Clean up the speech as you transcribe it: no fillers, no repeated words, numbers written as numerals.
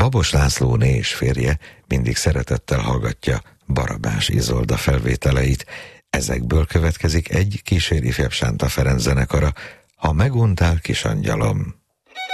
Babos Lászlóné és férje mindig szeretettel hallgatja Barabás Izolda felvételeit. Ezekből következik egy kísér ifjabb Sánta Ferenc zenekara, Ha meguntál, kis angyalom.